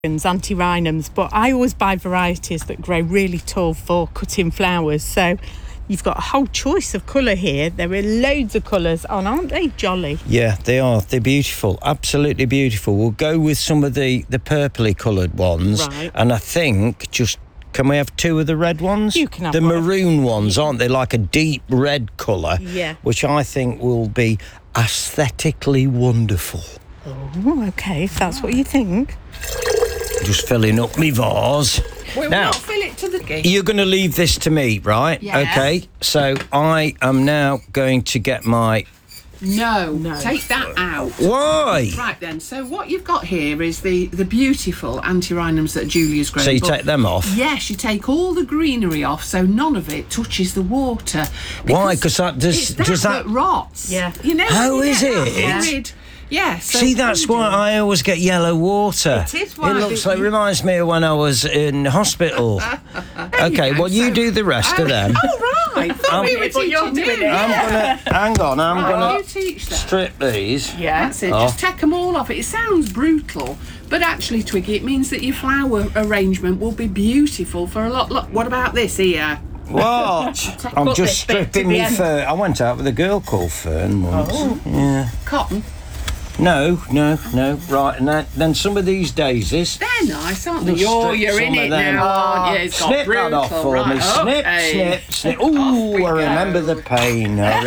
antirrhinums, but I always buy varieties that grow really tall for cutting flowers. So you've got a whole choice of colour here. There are loads of colours on, aren't they, Jolly? Yeah, they are. They're beautiful. Absolutely beautiful. We'll go with some of the purpley coloured ones. Right. And I think can we have two of the red ones? You can have the one. Maroon ones, aren't they? Like a deep red colour. Yeah. Which I think will be aesthetically wonderful. Oh, OK, if that's what you think. Just filling up my vase. We'll not fill it to the... You're going to leave this to me, right? Yes. OK, so I am now going to get my... No, take that out. Why? Right then, so what you've got here is the beautiful antirrhinums that Julia's grown. So you take them off? Yes, you take all the greenery off so none of it touches the water. Why? Because does that rots. Yeah. You know. Oh, is it? Horrid, yeah. So see, that's why I always get yellow water. It is why. It reminds me of when I was in hospital. Okay, well, you do the rest of them. Oh, right. Thought we were teaching you. Hang on, I'm going You teach them. strip these. Yeah, that's it. Just take them all off. It sounds brutal, but actually, Twiggy, it means that your flower arrangement will be beautiful for a lot. Look, what about this here? What? I'm just stripping my fern. I went out with a girl called Fern once. Oh. Yeah. Cotton. No. Right, and then some of these daisies. They're nice, aren't they? Just You're strip in some it of them. now, aren't you? It's got Snip brutal, that off for right, me. Snip, okay. snip. Ooh, I remember the pain. I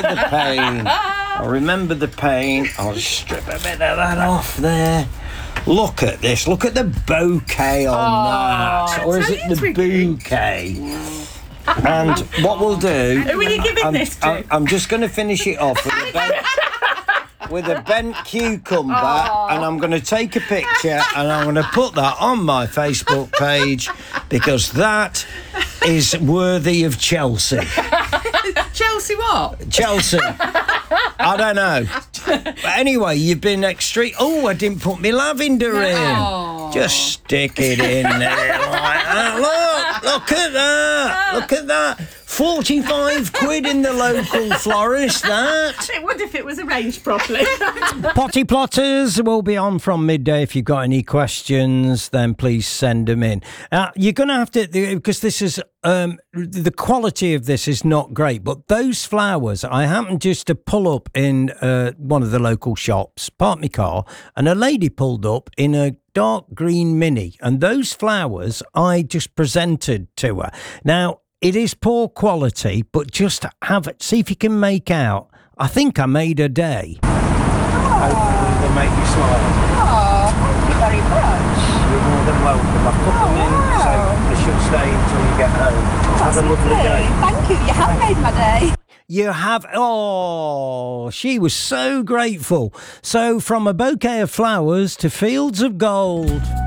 remember the pain. I'll just strip a bit of that off there. Look at this. Look at the bouquet on that. Or is it the bouquet? And what we'll do... Who are you giving this to? I'm just going to finish it off with a bent cucumber, and I'm going to take a picture and I'm going to put that on my Facebook page because that is worthy of Chelsea. Chelsea what? Chelsea. I don't know. But anyway, you've been extreme. Oh, I didn't put my lavender in. Just stick it in there like that. Look at that. Look at that. 45 quid in the local florist, that. It would if it was arranged properly. Potty Plotters will be on from midday. If you've got any questions, then please send them in. You're going to have to, because this is, the quality of this is not great, but those flowers, I happened just to pull up in one of the local shops, parked my car, and a lady pulled up in a dark green Mini, and those flowers I just presented to her. Now, it is poor quality, but just have it. See if you can make out. I think I made a day. Hopefully they'll make you smile. Oh, thank you very much. You're more than welcome. I've put them in, so they should stay until you get home. Have a lovely day. Thank you. You have made my day. You have. Oh, she was so grateful. So from a bouquet of flowers to fields of gold.